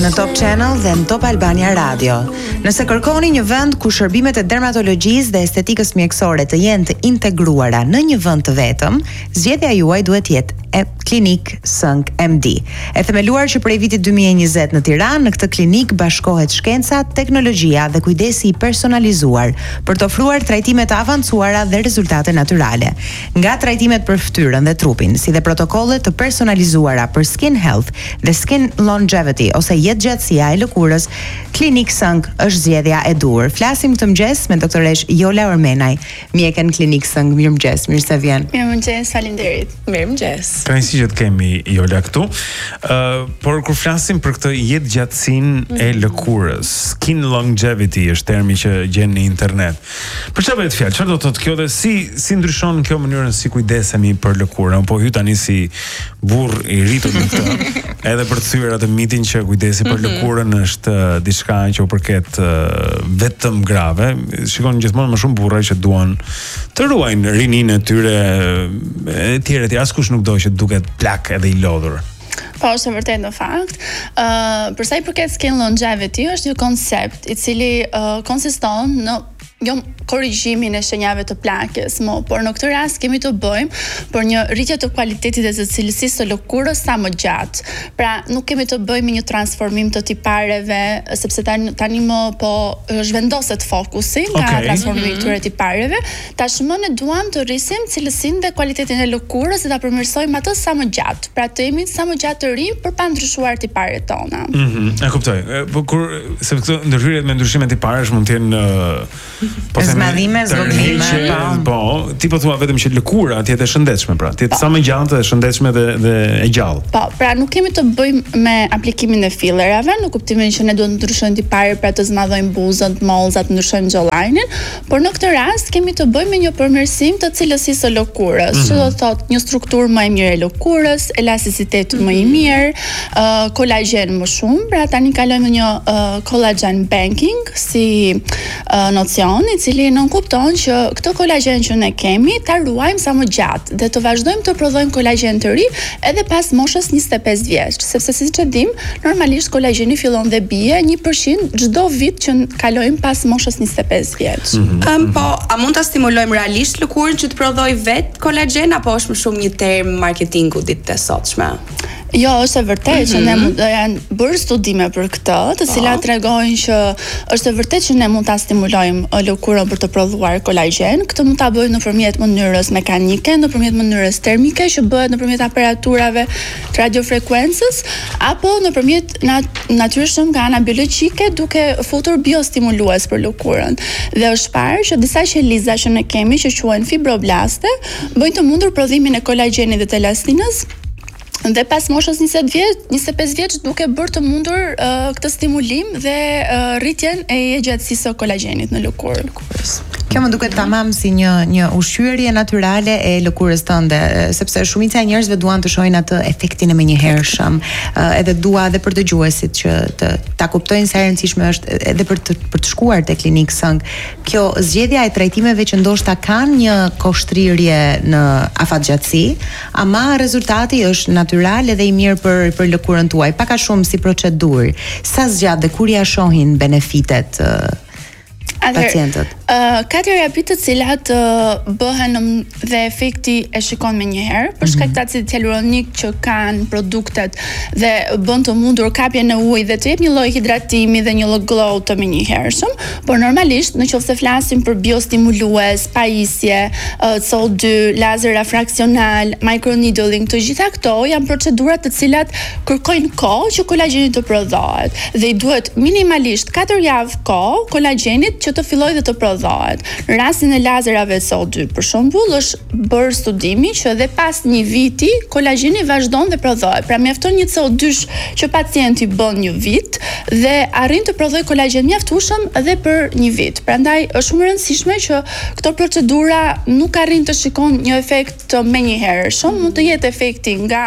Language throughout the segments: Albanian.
në Top Channel dhe në Top Albania Radio. Nëse kërkoni një vend ku shërbimet e dermatologjisë dhe estetikës mjekësore të jenë të integruara në një vend të vetëm, zgjedhja juaj duhet jetë Klinik Sënk MD. E themeluar që prej vitit 2020 në Tiranë, në këtë klinik bashkohet shkenca, teknologjia dhe kujdesi i personalizuar për të ofruar trajtime të avancuara dhe rezultate natyrale. Nga trajtimet për fytyrën dhe trupin, si dhe protokollet të personalizuara për skin health dhe skin longevity ose jetëgjatësia e lëkurës, Klinik Sënk është zgjedhja e duhur. Flasim këtë mëngjes me doktoresh Jola Ormenaj, mjeken Klinik Sënk. Mirëmëngjes, mirë se vjen. Mirëmëngjes, faleminderit. Mirëmëngjes. Kënaqësi që të kemi Jola këtu. Por kur flasim për këtë jetëgjatësinë e lëkurës, skin longevity është termi që gjen në internet. Për çfarë bëhet fjalë? Çfarë do të thotë kjo dhe si ndryshon kjo mënyrën si kujdesemi për lëkurën? Po hy tani si burr i rritur në këtë, edhe për të thyer atë mitin që kujdesi për lëkurën është diçka që u përket vetëm grave. Shikon gjithmonë më shumë burra që duan të ruajnë rininë e tyre etj. Askush nuk do që duket plak edhe i lodhur. Po, është vërtet në fakt. Për sa i përket skin longevity, është një koncept i cili konsiston në korrigjimin e shenjave të plakës, por në këtë rast kemi të bëjmë për një rritje të kualitetit dhe të cilësisë të lëkurës sa më gjatë. Pra, nuk kemi të bëjmë një transformim të tipareve, sepse tani më po zhvendoset fokusi nga transformimi i këtyre tipareve. Tashmë ne duam të rrisim cilësinë dhe kualitetin e lëkurës dhe ta përmirësojmë atë sa më gjatë. Pra, të jemi sa më gjatë të rinj për pa ndryshuar tiparet tona. E kuptoj. Po kur sepse këto ndryshime me ndryshime tiparesh mund të jenë zmadhime, zvoglime. Po, ti po thua vetëm që lëkura të jetë e shëndetshme, pra, të jetë sa më gjatë dhe shëndetshme dhe e gjallë. Po, pra nuk kemi të bëjmë me aplikimin e fillerave, në kuptimin që ne duhet të ndryshojmë tiparet pra të zmadhojmë buzën, mollzat, të ndryshojmë jawline-in, por në këtë rast kemi të bëjmë me një përmirësim të cilësisë së lëkurës, që do të thotë një strukturë më e mirë e lëkurës, elasticitet më i mirë, kolagjen më shumë, pra tani kalojmë një collagen banking si nocion, i cili nuk kupton që këtë kolagjen që ne kemi ta ruajmë sa më gjatë dhe të vazhdojmë të prodhojmë kolagjen të ri edhe pas moshës 25 vjeç, sepse siç e dim, normalisht kolagjeni fillon dhe bie 1% çdo vit që kalojmë pas moshës 25 vjeç. Po, a mund ta stimulojmë realisht lëkurën që të prodhoj vet kolagjen apo është më shumë një term marketingu ditët e sotshme? Jo, është e vërtetë që ne mund janë bërë studime për këtë, të cilat tregojnë që është e vërtetë që ne mund ta stimulojmë lëkurën për të prodhuar kolagjen. Këtë mund ta bëjmë nëpërmjet mënyrës mekanike, nëpërmjet mënyrës termike që bëhet nëpërmjet aparaturave të radiofrekuencës apo nëpërmjet natyrshëm nga ana biologjike duke futur biostimulues për lëkurën. Dhe është parë që disa qeliza që ne kemi që quhen fibroblaste bëjnë të mundur prodhimin e kolagjenit dhe të elastinës. Dhe pas moshës 25 vjeç duke bërë të mundur këtë stimulim dhe rritjen e gjatësisë së kolagjenit në lëkurë. Kjo më duket tamam si një ushqyerje natyrale e lëkurës tënde, sepse shumica e njerëzve duan të shohin atë efektin e menjëhershëm, edhe dua edhe për dëgjuesit që ta kuptojnë sa e rëndësishme është edhe për të shkuar te Klinik Sënk. Kjo zgjedhja e trajtimeve që ndoshta kanë një koshtrirje në afatgjatësi, ama rezultati është natyral edhe i mirë për lëkurën tuaj, pak a shumë si procedurë. Sa zgjat dhe kur ja shohin benefitet pacientët? Ka terapi të cilat bëhen dhe efekti e shikon me njëherë, për shkak të acidit hyaluronik që kanë produktet dhe bën të mundur kapjen e ujit dhe të jep një lloj hidratimi dhe një lloj glow të menjëhershëm, por normalisht nëse flasim për biostimulues, pajisje, CO2, lazer refraksional, microneedling, të gjitha këto janë procedura të cilat kërkojnë kohë që kolagjeni të prodhohet dhe i duhet minimalisht 4 javë kohë kolagjenit që të fillojë dhe të prodhohet. Në rastin e lazerave CO2 për shembull është bërë studimi që edhe pas një viti kolagjeni vazhdon dhe prodhohet. Pra mjafton një CO2 që pacienti bën një vit dhe arrin të prodhojë kolagjen mjaftueshëm edhe për një vit. Prandaj është shumë e rëndësishme që këto procedura nuk arrin të shikon një efekt të menjëhershëm, mund të jetë efekti nga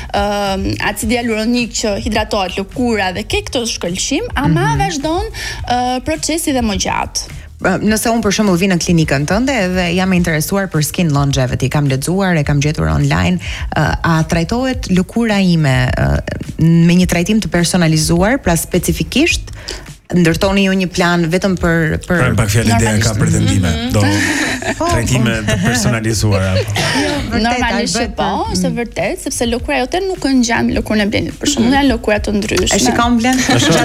acidi hyaluronik që hidratohet lëkura dhe ke këtë shkëlqim, ama vazhdon procesi dhe më gjatë. Nëse unë për shembull vi në klinikën tënde dhe jam e interesuar për skin longevity, kam lexuar e kam gjetur online, a trajtohet lëkura ime me një trajtim të personalizuar, pra specifikisht ndërtoni ju një plan vetëm për pra pak fjalë ideja ka pretendime, do trajtime të personalizuara. Normalisht po, është vërtet, sepse lëkura jote nuk ngjan me lëkurën e Blendit. Për shembull, janë lëkura të ndryshme. E shikon Blend?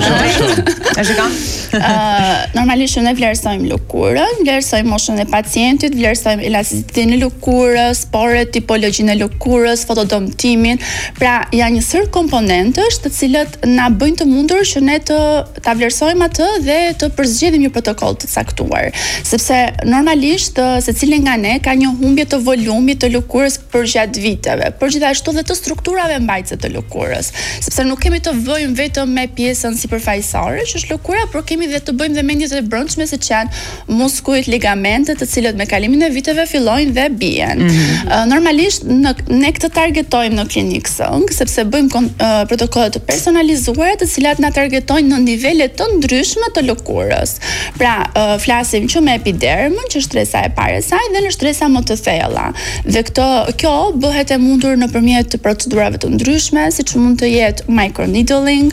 E shikon? Normalisht ne vlerësojmë lëkurën, vlerësojmë moshën e pacientit, vlerësojmë elasticitetin e lëkurës, porët, tipologjinë e lëkurës, fotodëmtimin. Pra, janë një sër komponentësh të cilët na bëjnë të mundur që ne ta vlerësojmë atë dhe të përzgjedhim një protokoll të caktuar, sepse normalisht secili nga ne ka një humbje të volumit të lëkurës përgjatë viteve, por gjithashtu dhe të strukturave mbajtëse të lëkurës, sepse nuk kemi të bëjmë vetëm me pjesën sipërfaqësore, që është lëkura, por kemi dhe të bëjmë dhe mendjet e brendshme, siç janë muskujt, ligamentet, të cilët me kalimin e viteve fillojnë dhe bien. Normalisht ne këtë targetojmë në klinikë SNG, sepse bëjmë protokolle të personalizuara, të cilat na targetojnë në nivele të ndryshme të lëkurës. Pra, flasim që me epidermën, që është stresa e parë e saj, dhe në stresa më të thella. Dhe kjo bëhet e mundur nëpërmjet procedurave të ndryshme, siç mund të jetë microneedling,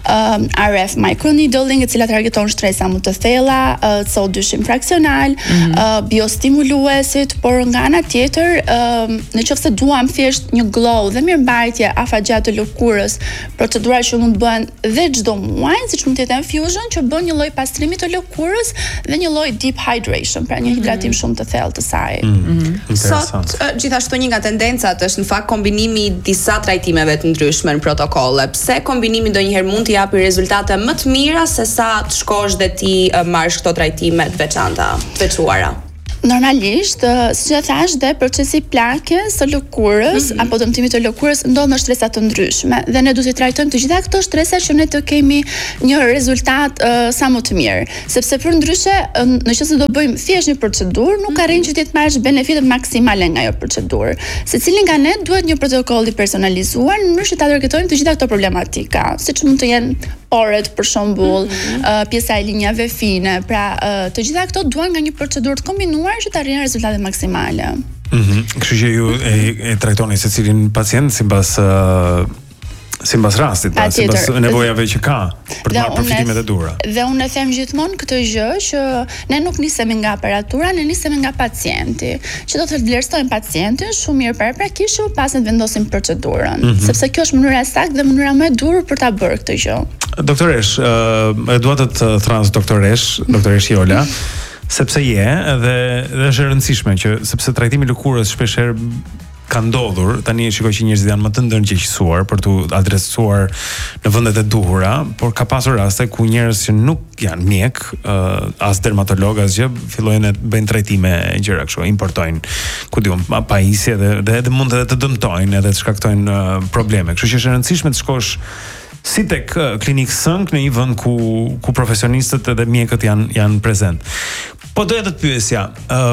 RF microneedling, e cila targeton stresa më të thella, CO2 fraksional, biostimuluesit, por nga ana tjetër, nëse duam thjesht një glow dhe mirëmbajtje afatgjatë të lëkurës, procedura që mund të bëhen dhe çdo muaj, siç mund të jetë infusion, që bën një lloj pastrimi të lëkurës dhe një lloj deep hydration, pra një hidratim shumë të thellë të saj. Sot gjithashtu një nga tendencat është në fakt kombinimi i disa trajtimeve të ndryshme në protokolle. Pse kombinimi ndonjëherë mund të japi rezultate më të mira se sa të shkosh dhe ti marrësh këto trajtime të veçanta, të veçuara? Normalisht, siç e thash, dhe procesi plakjes së lëkurës apo dëmtimit të lëkurës ndodh në stresa të ndryshme dhe ne duhet të trajtojmë të gjitha këto stresa që ne të kemi një rezultat sa më të mirë, sepse për ndryshe, nëse do bëjmë thjesht një procedurë, nuk arrin që të marrësh benefitet maksimale nga ajo procedurë. Secili nga ne duhet një protokoll i personalizuar në mënyrë që ta targetojmë të gjitha këto problematika, siç mund të jenë porët, për shembull, pjesa e linjave fine. Pra, të gjitha këto duan nga një procedurë të kombinuar që të arrijë rezultate maksimale. Kështu që ju e trajtoni secilin pacient sipas rastit, sipas nevojave që ka për të marrë përfitimet e duhura. Dhe unë e them gjithmonë këtë gjë që ne nuk nisemi nga aparatura, ne nisemi nga pacienti. Që do të vlerësojmë pacientin shumë mirë paraprakisht, pas ne vendosim procedurën, sepse kjo është mënyra saktë dhe mënyra më e durë për ta bërë këtë gjë. Doktoresh, e dua të të thras doktoresh Jola, sepse dhe është e rëndësishme që sepse trajtimi i lëkurës shpeshherë ka ndodhur, tani shikoj që njerëzit janë më të ndërgjegjësuar për tu adresuar në vendet e duhura, por ka pasur raste ku njerëz që nuk janë mjek, as dermatolog as gjë, fillojnë të bëjnë trajtime gjëra kështu, importojnë, ku diun, pajisje dhe mund edhe të dëmtojnë edhe të shkaktojnë probleme. Kështu që është e rëndësishme të shkosh si tek klinikë SNG në një vend ku profesionistët edhe mjekët janë prezent. Po doja të të pyesja,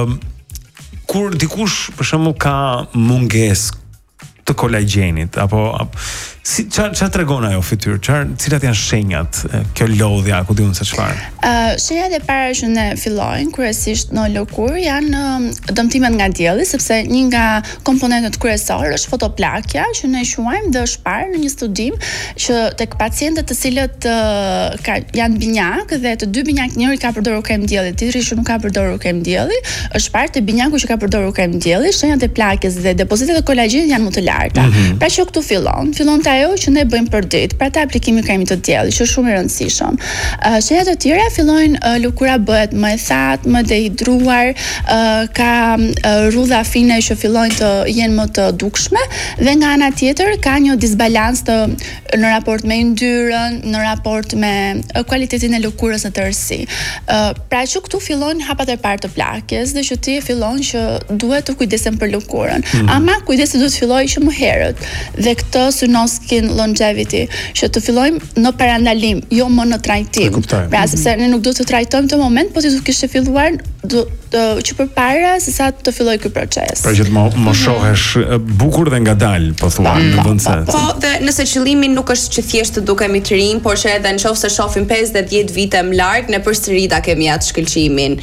kur dikush për shembull ka mungesë të kolagjenit apo si çfarë tregon ajo fytyrë? Cilat janë shenjat? Kjo lodhja, ku diun se çfarë? Shenjat e para që ne fillojnë kryesisht në lëkurë janë dëmtimet nga dielli, sepse një nga komponentët kryesorë është fotoplakja, që ne quajmë dhe është parë në një studim që tek pacientët të cilët janë binjak dhe të dy binjak, njëri ka përdorur krem dielli, tjetri që nuk ka përdorur krem dielli, është parë te binjaku që ka përdorur krem dielli, shenjat e plakjes dhe depozitet e kolagjenit janë më të larta. Pra që këtu fillon ajo që ne bëjmë për ditë, pra ta aplikimi kremit të diellit, që është shumë i rëndësishëm. Shenjat e tjera fillojnë lëkura bëhet më e thatë, më dehidruar, ka rrudha fine që fillojnë të jenë më të dukshme dhe nga ana tjetër ka një disbalans në raport me yndyrën, në raport me cilësinë e lëkurës në tërësi. Pra që këtu fillojnë hapat e parë të plakjes dhe që ti fillon që duhet të kujdesen për lëkurën. Ama kujdesi duhet fillojë që më herët. Dhe këtë synos skin longevity, që të fillojmë në parandalim, jo më në trajtim. Pra, sepse ne nuk do të trajtojmë të moment, po ti do kishte filluar që përpara se sa të filloj ky proces. Pra që të më shohesh bukur dhe ngadalë, po thua, në vend. Po, dhe nëse qëllimi nuk është që thjesht të dukemi të rinj, por që edhe nëse shohim 5-10 vite më larg, ne përsëri ta kemi atë shkëlqimin.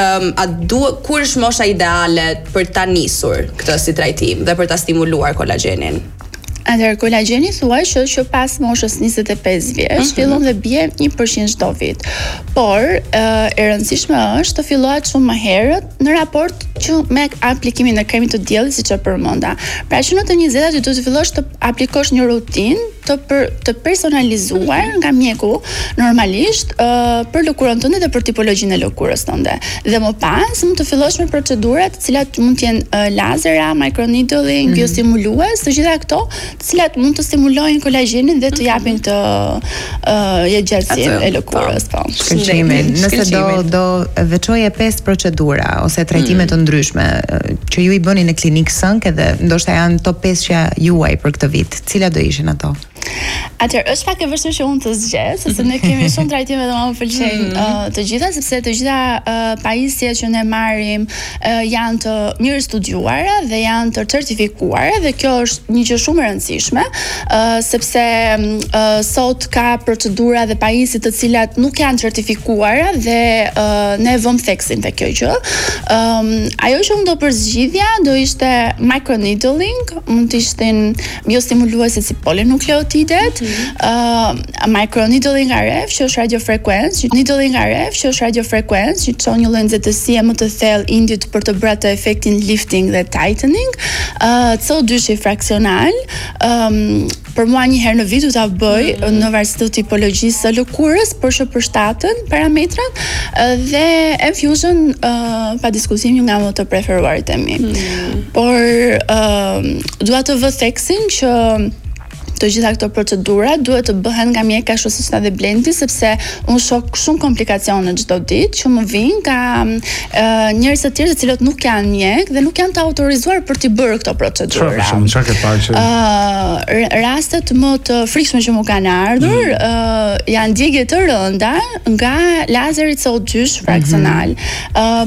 Kur është mosha ideale për ta nisur këtë si trajtim dhe për ta stimuluar kolagjenin? Atëherë kolagjeni thuaj që pas moshës 25 vjeç fillon dhe bie 1% çdo vit. Por e rëndësishme është të fillohet shumë më herët në raport që me aplikimin e kremit të diellit siç e përmenda. Pra që në të 20-ta ti do të fillosh të aplikosh një rutinë të personalizuar nga mjeku normalisht për lëkurën tënde dhe për tipologjinë e lëkurës tënde. Dhe më pas mund të fillosh me procedurat të cilat mund të jenë lazera, microneedling, biostimulues, të gjitha këto të cilat mund të stimulojnë kolagjenin dhe të japin këtë jetëgjatësinë e lëkurës, po. Shkëlqimin. Nëse do veçoje 5 procedura ose trajtime të ndryshme që ju i bëni në klinikë Sënk edhe ndoshta janë top 5-sha juaj për këtë vit, cilat do ishin ato? Atëherë është pak e vështirë që unë të zgjes, sepse ne kemi shumë trajtime dhe më pëlqejnë të gjitha, sepse të gjitha pajisjet që ne marrim janë të mirë studiuara dhe janë të certifikuara dhe kjo është një gjë shumë e rëndësishme, sepse sot ka procedura dhe pajisje të cilat nuk janë certifikuara dhe ne vëmë theksin te kjo gjë. Ajo që unë do përzgjidhja do ishte microneedling, mund të ishten biostimuluesit si polinukleotidet, microneedling RF që është radiofrekuencë, needling RF që është radiofrekuencë, që çon një lloj nxehtësie më të thellë indit për të bërë atë efektin lifting dhe tightening, CO2 fraksional, për mua një herë në vit do ta bëj në varësi të tipologjisë së lëkurës, por që përshtaten parametrat dhe infusion pa diskutim nga më të preferuarit e mi. Por dua të vë theksin që të gjitha këto procedura duhet të bëhen nga mjek ashtu siç tha dhe Blendi, sepse unë shoh shumë komplikacione çdo ditë që më vijnë nga njerëz të tjerë të cilët nuk janë mjek dhe nuk janë të autorizuar për të bërë këto procedura. Çfarë ke parë që rastet më të frikshme që më kanë ardhur janë djegje të rënda nga lazeri CO2 fraksional.